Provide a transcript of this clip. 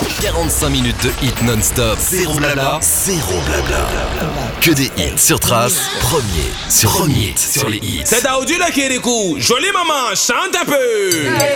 45 minutes de hit non-stop. Zéro blabla, zéro blabla. Que des hits sur Trace, premier sur les hits. C'est Daoudi là qui est des coups. Jolie maman, chante un peu.